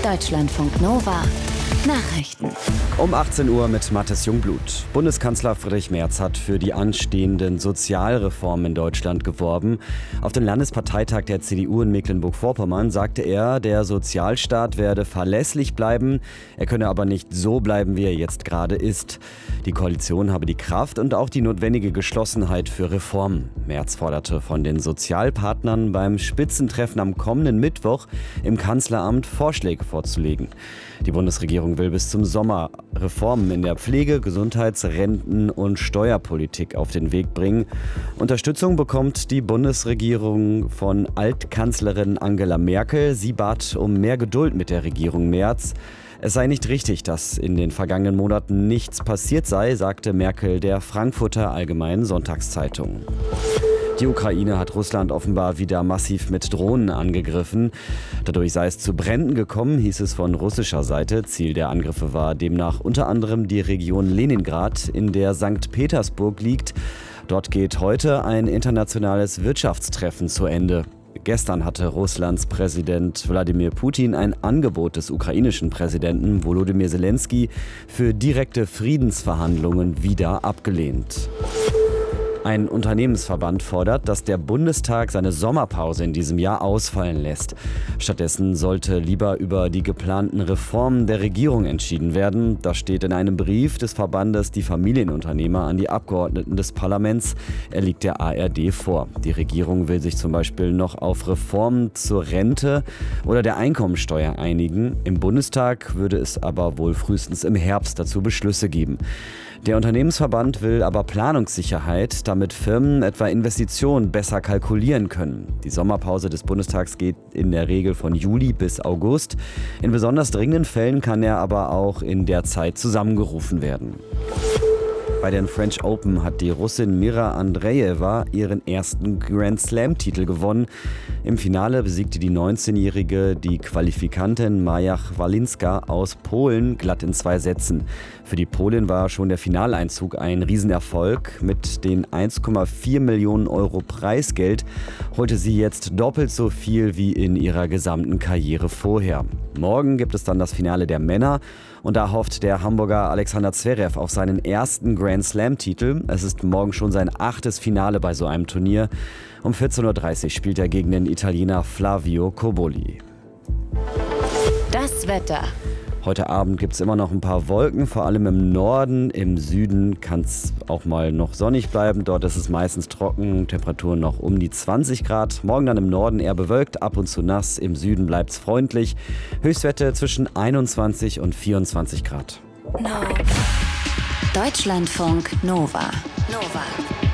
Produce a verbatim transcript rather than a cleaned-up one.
Deutschlandfunk Nova Nachrichten. Um achtzehn Uhr mit Mathis Jungblut. Bundeskanzler Friedrich Merz hat für die anstehenden Sozialreformen in Deutschland geworben. Auf dem Landesparteitag der C D U in Mecklenburg-Vorpommern sagte er, der Sozialstaat werde verlässlich bleiben. Er könne aber nicht so bleiben, wie er jetzt gerade ist. Die Koalition habe die Kraft und auch die notwendige Geschlossenheit für Reformen. Merz forderte von den Sozialpartnern beim Spitzentreffen am kommenden Mittwoch im Kanzleramt Vorschläge vorzulegen. Die Bundesregierung will bis zum Sommer Reformen in der Pflege-, Gesundheits-, Renten- und Steuerpolitik auf den Weg bringen. Unterstützung bekommt die Bundesregierung von Altkanzlerin Angela Merkel. Sie bat um mehr Geduld mit der Regierung Merz. Es sei nicht richtig, dass in den vergangenen Monaten nichts passiert sei, sagte Merkel der Frankfurter Allgemeinen Sonntagszeitung. Die Ukraine hat Russland offenbar wieder massiv mit Drohnen angegriffen. Dadurch sei es zu Bränden gekommen, hieß es von russischer Seite. Ziel der Angriffe war demnach unter anderem die Region Leningrad, in der Sankt Petersburg liegt. Dort geht heute ein internationales Wirtschaftstreffen zu Ende. Gestern hatte Russlands Präsident Wladimir Putin ein Angebot des ukrainischen Präsidenten Volodymyr Zelensky für direkte Friedensverhandlungen wieder abgelehnt. Ein Unternehmensverband fordert, dass der Bundestag seine Sommerpause in diesem Jahr ausfallen lässt. Stattdessen sollte lieber über die geplanten Reformen der Regierung entschieden werden. Das steht in einem Brief des Verbandes Die Familienunternehmer an die Abgeordneten des Parlaments. Er liegt der A R D vor. Die Regierung will sich zum Beispiel noch auf Reformen zur Rente oder der Einkommensteuer einigen. Im Bundestag würde es aber wohl frühestens im Herbst dazu Beschlüsse geben. Der Unternehmensverband will aber Planungssicherheit, damit Firmen etwa Investitionen besser kalkulieren können. Die Sommerpause des Bundestags geht in der Regel von Juli bis August. In besonders dringenden Fällen kann er aber auch in der Zeit zusammengerufen werden. Bei den French Open hat die Russin Mira Andreeva ihren ersten Grand Slam-Titel gewonnen. Im Finale besiegte die neunzehnjährige die Qualifikantin Maja Walinska aus Polen glatt in zwei Sätzen. Für die Polin war schon der Finaleinzug ein Riesenerfolg. Mit den eins Komma vier Millionen Euro Preisgeld holte sie jetzt doppelt so viel wie in ihrer gesamten Karriere vorher. Morgen gibt es dann das Finale der Männer und da hofft der Hamburger Alexander Zverev auf seinen ersten Grand Slam-Titel. Es ist morgen schon sein achtes Finale bei so einem Turnier. Um vierzehn Uhr dreißig spielt er gegen den Italiener Flavio Cobolli. Das Wetter. Heute Abend gibt es immer noch ein paar Wolken, vor allem im Norden. Im Süden kann es auch mal noch sonnig bleiben. Dort ist es meistens trocken, Temperaturen noch um die zwanzig Grad. Morgen dann im Norden eher bewölkt, ab und zu nass. Im Süden bleibt es freundlich. Höchstwerte zwischen einundzwanzig und vierundzwanzig Grad. No. Deutschlandfunk Nova. Nova.